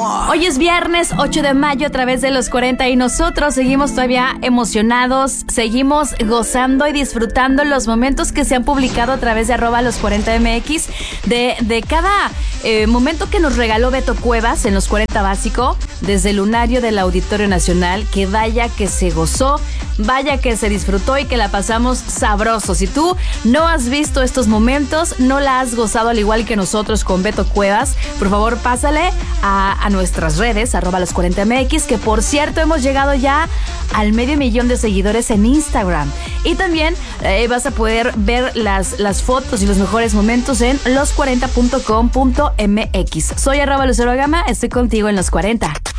Hoy es viernes 8 de mayo a través de los 40 y nosotros seguimos todavía emocionados, seguimos gozando y disfrutando los momentos que se han publicado a través de @los40mx de cada momento que nos regaló Beto Cuevas en los 40 básico desde el lunario del Auditorio Nacional, que vaya que se gozó, vaya que se disfrutó y que la pasamos sabroso. Si tú no has visto estos momentos, no la has gozado al igual que nosotros con Beto Cuevas, por favor pásale a nuestras redes, @los40mx, que por cierto hemos llegado ya al 500,000 de seguidores en Instagram. Y también vas a poder ver las fotos y los mejores momentos en los40.com.mx. Soy @LuceroGama, estoy contigo en los 40.